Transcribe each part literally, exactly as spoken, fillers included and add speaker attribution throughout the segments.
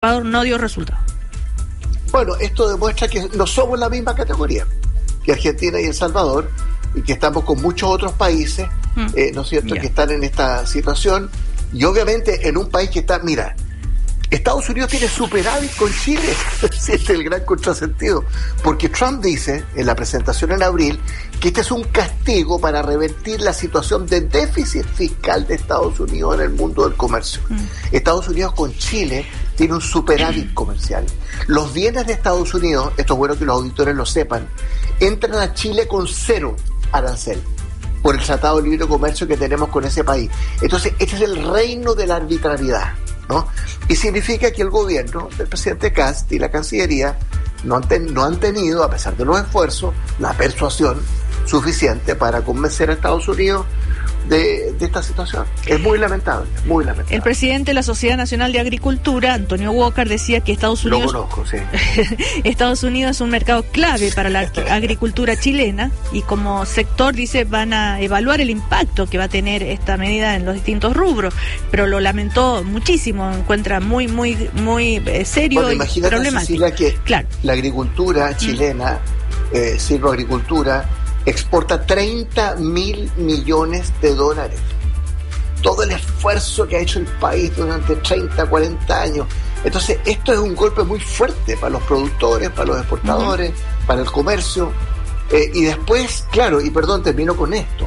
Speaker 1: Ecuador no dio resultado.
Speaker 2: Bueno, esto demuestra que no somos la misma categoría que Argentina y El Salvador, y que estamos con muchos otros países, mm. eh, ¿no es cierto?, yeah. que están en esta situación, y obviamente en un país que está, mira, Estados Unidos tiene superávit con Chile. Este es el gran contrasentido, porque Trump dice en la presentación en abril que este es un castigo para revertir la situación de déficit fiscal de Estados Unidos en el mundo del comercio. Mm. Estados Unidos con Chile tiene un superávit mm. comercial. Los bienes de Estados Unidos, esto es bueno que los auditores lo sepan, entran a Chile con cero arancel por el Tratado de Libre Comercio que tenemos con ese país. Entonces, este es el reino de la arbitrariedad, ¿no? Y significa que el gobierno del presidente Kast y la Cancillería no han, ten, no han tenido, a pesar de los esfuerzos, la persuasión suficiente para convencer a Estados Unidos de, de esta situación. Es muy lamentable, muy lamentable.
Speaker 1: El presidente de la Sociedad Nacional de Agricultura, Antonio Walker, decía que Estados Unidos...
Speaker 2: Lo conozco, sí.
Speaker 1: Estados Unidos es un mercado clave para la agricultura chilena, y como sector, dice, van a evaluar el impacto que va a tener esta medida en los distintos rubros, pero lo lamentó muchísimo, encuentra muy, muy, muy eh, serio
Speaker 2: bueno,
Speaker 1: y
Speaker 2: imagínate,
Speaker 1: problemático.
Speaker 2: Cecilia, que
Speaker 1: claro.
Speaker 2: la agricultura chilena, mm. eh, silvoagricultura, exporta treinta mil millones de dólares. Todo el esfuerzo que ha hecho el país durante treinta, cuarenta años. Entonces, esto es un golpe muy fuerte para los productores, para los exportadores, uh-huh. para el comercio. Eh, y después, claro, y perdón, termino con esto.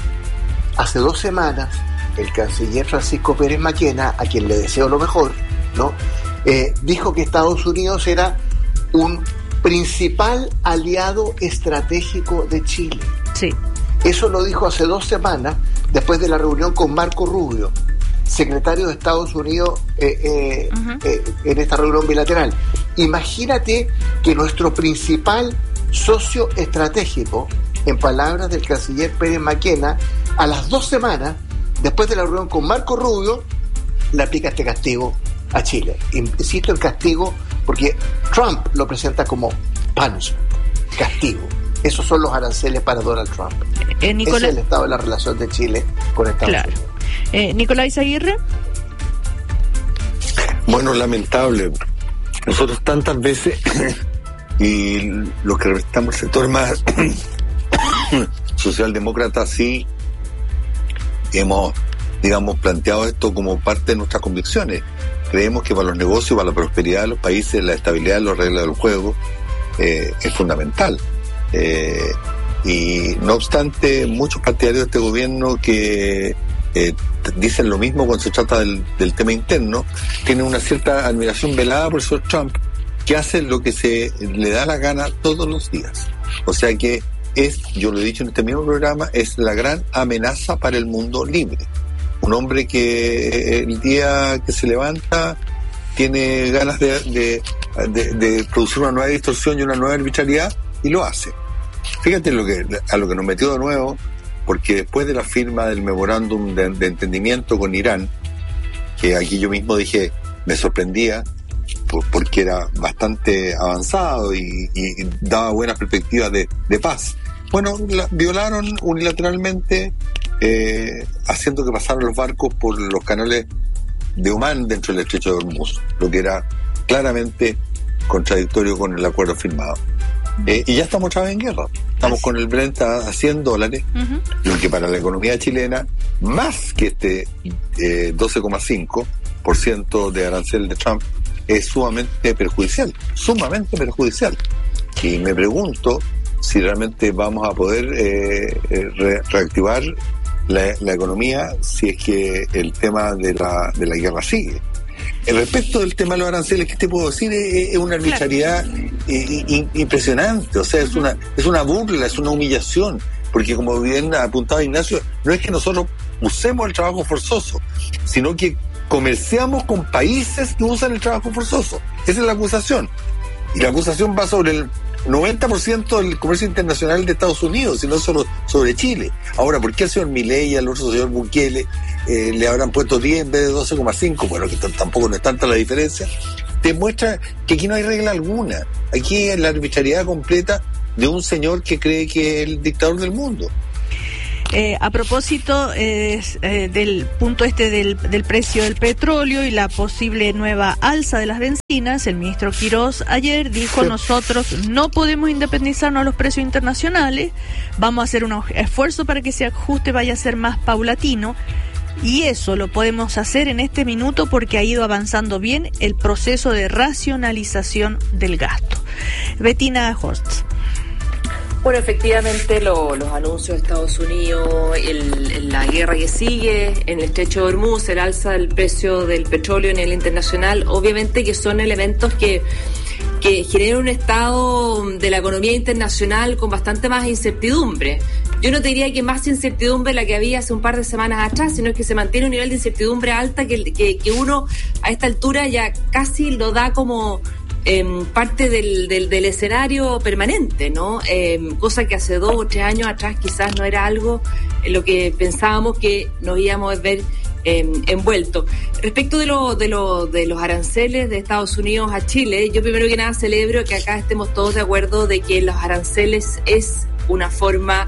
Speaker 2: Hace dos semanas, el canciller Francisco Pérez Maquena, a quien le deseo lo mejor, ¿no? Eh, dijo que Estados Unidos era un principal aliado estratégico de Chile.
Speaker 1: Sí.
Speaker 2: Eso lo dijo hace dos semanas, después de la reunión con Marco Rubio, secretario de Estados Unidos, eh, eh, uh-huh. eh, en esta reunión bilateral. Imagínate que nuestro principal socio estratégico, en palabras del canciller Pérez Maquena, a las dos semanas, después de la reunión con Marco Rubio, le aplica este castigo a Chile. Insisto en castigo porque Trump lo presenta como punishment, castigo. Esos son los aranceles para Donald Trump.
Speaker 1: Eh, Nicolás...
Speaker 2: Ese es el estado de la relación de Chile con Estados
Speaker 1: claro.
Speaker 2: Unidos.
Speaker 1: Eh, Nicolás Aguirre.
Speaker 3: Bueno, lamentable. Nosotros tantas veces, y los que representamos el sector más socialdemócrata, sí hemos, digamos, planteado esto como parte de nuestras convicciones. Creemos que para los negocios, para la prosperidad de los países, la estabilidad de las reglas del juego eh, es fundamental. Eh, y no obstante, muchos partidarios de este gobierno que eh, dicen lo mismo cuando se trata del, del tema interno, tienen una cierta admiración velada por el señor Trump, que hace lo que se le da la gana todos los días. O sea que es, yo lo he dicho en este mismo programa, es la gran amenaza para el mundo libre. Un hombre que el día que se levanta tiene ganas de, de, de, de producir una nueva distorsión y una nueva arbitrariedad, y lo hace. Fíjate lo que, a lo que nos metió de nuevo, porque después de la firma del memorándum de, de entendimiento con Irán, que aquí yo mismo dije, me sorprendía, por, porque era bastante avanzado y, y daba buenas perspectivas de, de paz. Bueno, la, violaron unilateralmente, eh, haciendo que pasaran los barcos por los canales de Omán dentro del estrecho de Hormuz, lo que era claramente contradictorio con el acuerdo firmado. Eh, y ya estamos otra vez en guerra. Estamos con el Brent a cien dólares, uh-huh. lo que para la economía chilena, más que este eh, doce coma cinco por ciento de arancel de Trump, es sumamente perjudicial, sumamente perjudicial. Y me pregunto si realmente vamos a poder eh, re- reactivar la, la economía si es que el tema de la, de la guerra sigue. El respecto del tema de los aranceles, ¿qué te puedo decir? Es, es una arbitrariedad claro. eh, impresionante, o sea, es una, es una burla, es una humillación, porque como bien ha apuntado Ignacio, no es que nosotros usemos el trabajo forzoso, sino que comerciamos con países que usan el trabajo forzoso. Esa es la acusación. Y la acusación va sobre el noventa por ciento del comercio internacional de Estados Unidos, y no solo sobre Chile. Ahora, ¿por qué al señor Milei y al otro señor Bukele eh, le habrán puesto diez en vez de doce coma cinco? Bueno, que t- tampoco no es tanta la diferencia. Demuestra que aquí no hay regla alguna. Aquí es la arbitrariedad completa de un señor que cree que es el dictador del mundo.
Speaker 1: Eh, a propósito eh, eh, del punto este del, del precio del petróleo y la posible nueva alza de las bencinas, el ministro Quirós ayer dijo: sí, nosotros no podemos independizarnos a los precios internacionales, vamos a hacer un esfuerzo para que ese ajuste vaya a ser más paulatino. Y eso lo podemos hacer en este minuto porque ha ido avanzando bien el proceso de racionalización del gasto. Bettina Horst.
Speaker 4: Bueno, efectivamente lo, los anuncios de Estados Unidos, el, el, la guerra que sigue en el estrecho de Hormuz, el alza del precio del petróleo a nivel internacional, obviamente que son elementos que que genera un estado de la economía internacional con bastante más incertidumbre. Yo no te diría que más incertidumbre la que había hace un par de semanas atrás, sino que se mantiene un nivel de incertidumbre alta que, que, que uno a esta altura ya casi lo da como eh, parte del, del, del escenario permanente, ¿no? Eh, cosa que hace dos o tres años atrás quizás no era algo en lo que pensábamos que nos íbamos a ver Eh, envuelto. Respecto de, lo, de, lo, de los aranceles de Estados Unidos a Chile, yo primero que nada celebro que acá estemos todos de acuerdo de que los aranceles es una forma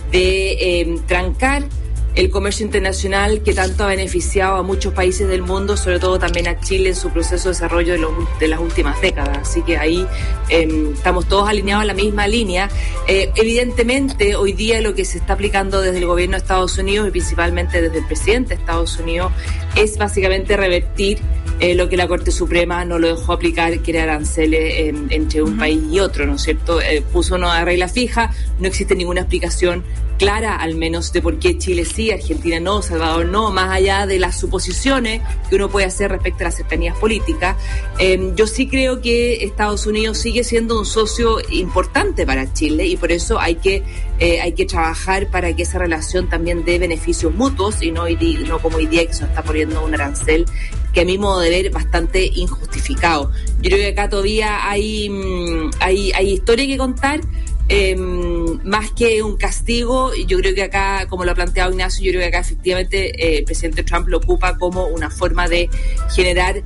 Speaker 4: de eh, trancar el comercio internacional que tanto ha beneficiado a muchos países del mundo, sobre todo también a Chile en su proceso de desarrollo de, los, de las últimas décadas. Así que ahí eh, estamos todos alineados en la misma línea. Eh, evidentemente, hoy día lo que se está aplicando desde el gobierno de Estados Unidos y principalmente desde el presidente de Estados Unidos es básicamente revertir eh, lo que la Corte Suprema no lo dejó aplicar, que era aranceles eh, entre un uh-huh. país y otro, ¿no es cierto? Eh, puso una regla fija, no existe ninguna explicación clara, al menos, de por qué Chile sí, Argentina no, Salvador no, más allá de las suposiciones que uno puede hacer respecto a las cercanías políticas. Eh, yo sí creo que Estados Unidos sigue siendo un socio importante para Chile y por eso hay que eh, hay que trabajar para que esa relación también dé beneficios mutuos y no, hoy día, no como hoy día que se está poniendo un arancel que a mi modo de ver bastante injustificado. Yo creo que acá todavía hay, hay, hay historia que contar. Eh, más que un castigo, yo creo que acá, como lo ha planteado Ignacio, yo creo que acá efectivamente eh, el presidente Trump lo ocupa como una forma de generar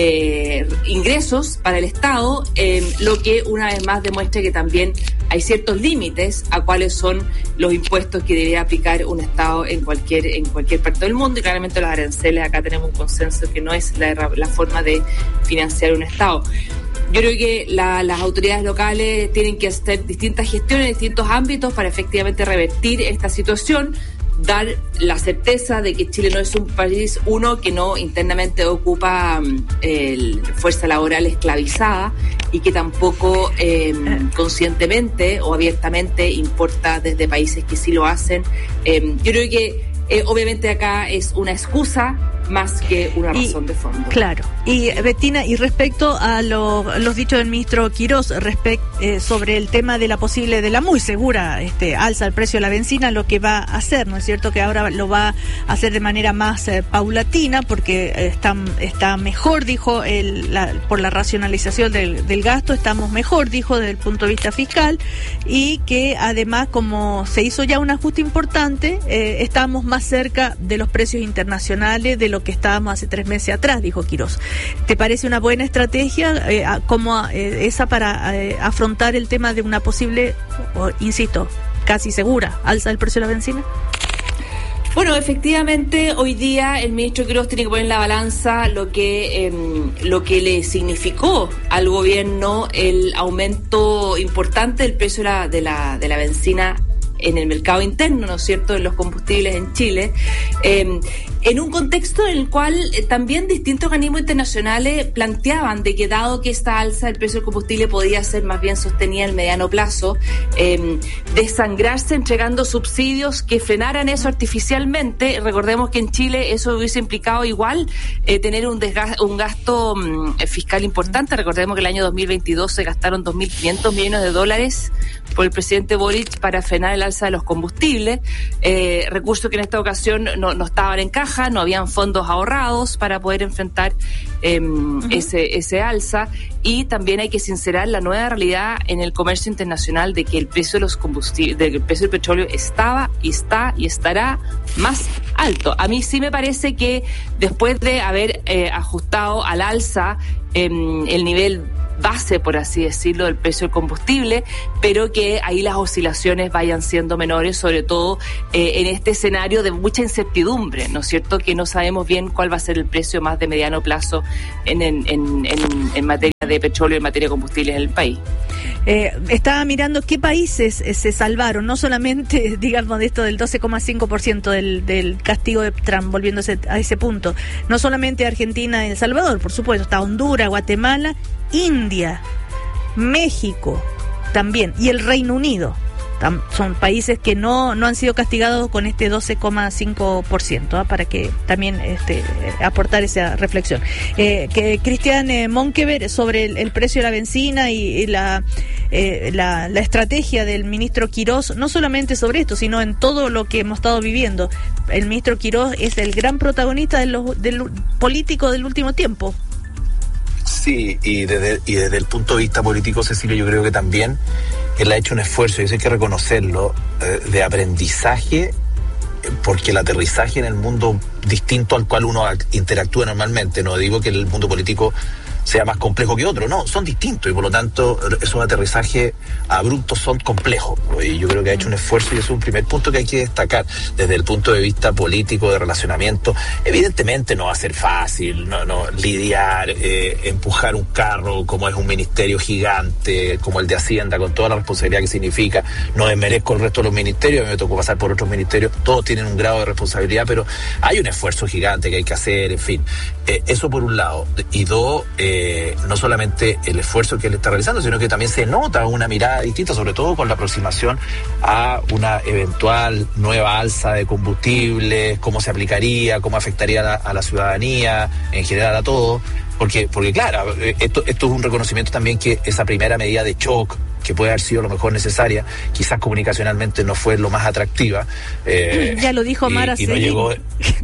Speaker 4: eh, ingresos para el Estado, eh, lo que una vez más demuestra que también hay ciertos límites a cuáles son los impuestos que debería aplicar un Estado en cualquier en cualquier parte del mundo, y claramente los aranceles acá tenemos un consenso que no es la, la forma de financiar un Estado. Yo creo que la, las autoridades locales tienen que hacer distintas gestiones en distintos ámbitos para efectivamente revertir esta situación, dar la certeza de que Chile no es un país, uno, que no internamente ocupa eh, fuerza laboral esclavizada y que tampoco eh, conscientemente o abiertamente importa desde países que sí lo hacen. Eh, yo creo que eh, obviamente acá es una excusa más que una razón
Speaker 1: y,
Speaker 4: de fondo.
Speaker 1: Claro. Y Bettina, y respecto a lo, los dichos del ministro Quirós respect, eh, sobre el tema de la posible, de la muy segura este alza del precio de la benzina, lo que va a hacer, ¿no es cierto? Que ahora lo va a hacer de manera más eh, paulatina porque está, está mejor, dijo, el, la, por la racionalización del, del gasto, estamos mejor, dijo, desde el punto de vista fiscal, y que además, como se hizo ya un ajuste importante, eh, estamos más cerca de los precios internacionales de lo que estábamos hace tres meses atrás, dijo Quirós. ¿Te parece una buena estrategia eh, como eh, esa para eh, afrontar el tema de una posible, oh, insisto, casi segura alza del precio de la benzina?
Speaker 4: Bueno, efectivamente, hoy día el ministro Quirós tiene que poner en la balanza lo que eh, lo que le significó al gobierno el aumento importante del precio de la, de la, de la benzina en el mercado interno, ¿no es cierto?, de los combustibles en Chile, eh, en un contexto en el cual eh, también distintos organismos internacionales planteaban de que dado que esta alza del precio del combustible podía ser más bien sostenida en el mediano plazo, eh, desangrarse entregando subsidios que frenaran eso artificialmente. Recordemos que en Chile eso hubiese implicado igual eh, tener un, desgas- un gasto um, fiscal importante. Recordemos que el año dos mil veintidós se gastaron dos mil quinientos millones de dólares por el presidente Boric para frenar el alza de los combustibles, eh, recursos que en esta ocasión no, no estaban en caja, no habían fondos ahorrados para poder enfrentar eh, uh-huh. ese, ese alza, y también hay que sincerar la nueva realidad en el comercio internacional de que el precio de los combustibles, de que el precio del petróleo estaba y está y estará más alto. A mí sí me parece que después de haber eh, ajustado al alza eh, el nivel base, por así decirlo, del precio del combustible, pero que ahí las oscilaciones vayan siendo menores, sobre todo eh, en este escenario de mucha incertidumbre, ¿no es cierto?, que no sabemos bien cuál va a ser el precio más de mediano plazo en, en, en, en, en materia de petróleo, en materia de combustibles en el país.
Speaker 1: Eh, estaba mirando qué países eh, se salvaron, no solamente, digamos, de esto del doce coma cinco por ciento del, del castigo de Trump, volviéndose a ese punto, no solamente Argentina y El Salvador, por supuesto, está Honduras, Guatemala, India, México también, y el Reino Unido. Son países que no, no han sido castigados con este doce coma cinco por ciento, ¿eh? Para que también este, aportar esa reflexión. Eh, que Cristian eh, Monkever, sobre el, el precio de la benzina y, y la, eh, la, la estrategia del ministro Quirós, no solamente sobre esto, sino en todo lo que hemos estado viviendo. El ministro Quirós es el gran protagonista de los, del político del último tiempo.
Speaker 5: Sí, y desde, y desde el punto de vista político, Cecilia, yo creo que también él ha hecho un esfuerzo, y eso hay que reconocerlo, eh, de aprendizaje, porque el aterrizaje en el mundo distinto al cual uno interactúa normalmente, no digo que el mundo político sea más complejo que otro, no, son distintos, y por lo tanto esos aterrizajes abruptos son complejos, y yo creo que ha hecho un esfuerzo, y es un primer punto que hay que destacar desde el punto de vista político, de relacionamiento. Evidentemente no va a ser fácil, no, no lidiar, eh, empujar un carro como es un ministerio gigante, como el de Hacienda, con toda la responsabilidad que significa. No desmerezco el resto de los ministerios, a mí me tocó pasar por otros ministerios, todos tienen un grado de responsabilidad, pero hay un esfuerzo gigante que hay que hacer, en fin, eh, eso por un lado, y dos, eh, Eh, no solamente el esfuerzo que él está realizando, sino que también se nota una mirada distinta, sobre todo con la aproximación a una eventual nueva alza de combustibles, cómo se aplicaría, cómo afectaría a la, a la ciudadanía, en general a todos, porque, porque claro, esto, esto es un reconocimiento también que esa primera medida de shock, que puede haber sido lo mejor necesaria, quizás comunicacionalmente no fue lo más atractiva.
Speaker 1: Eh, ya lo dijo Mara
Speaker 5: y, y no llegó.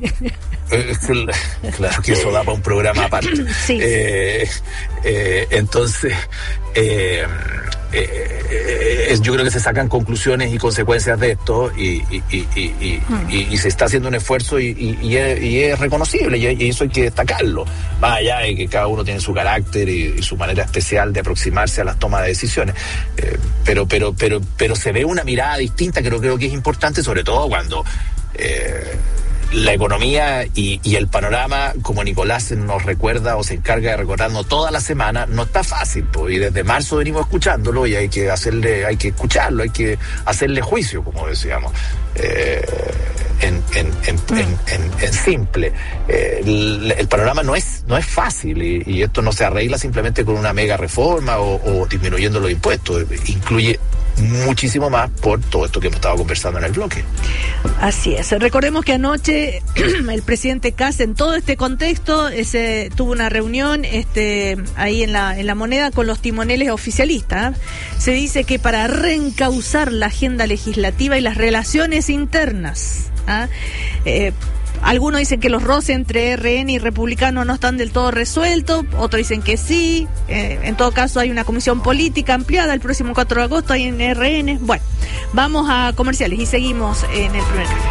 Speaker 5: Claro que eso da para un programa aparte.
Speaker 1: Sí.
Speaker 5: Eh, eh, entonces, eh, eh, eh, yo creo que se sacan conclusiones y consecuencias de esto, y, y, y, y, hmm. y, y se está haciendo un esfuerzo, y, y, y, es, y es reconocible, y, y eso hay que destacarlo. Más allá de que cada uno tiene su carácter y, y su manera especial de aproximarse a las tomas de decisiones. Eh, pero, pero, pero, pero se ve una mirada distinta que creo, creo que es importante, sobre todo cuando eh, la economía y, y el panorama, como Nicolás nos recuerda o se encarga de recordarnos toda la semana, no está fácil, pues, y desde marzo venimos escuchándolo, y hay que hacerle, hay que escucharlo, hay que hacerle juicio, como decíamos, eh, en, en, en, mm. en, en, en simple. Eh, el, el panorama no es, no es fácil, y, y esto no se arregla simplemente con una mega reforma o, o disminuyendo los impuestos, incluye muchísimo más por todo esto que hemos estado conversando en el bloque.
Speaker 1: Así es. Recordemos que anoche el presidente Kast, en todo este contexto, ese, tuvo una reunión este, ahí en la, en la Moneda con los timoneles oficialistas. Se dice que para reencauzar la agenda legislativa y las relaciones internas, ¿ah? eh, Algunos dicen que los roces entre R N y republicanos no están del todo resueltos, otros dicen que sí. Eh, en todo caso hay una comisión política ampliada el próximo cuatro de agosto ahí en R N. Bueno, vamos a comerciales y seguimos en el primer café.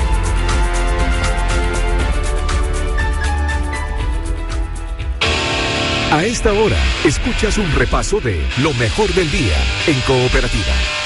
Speaker 6: A esta hora, escuchas un repaso de lo mejor del día en Cooperativa.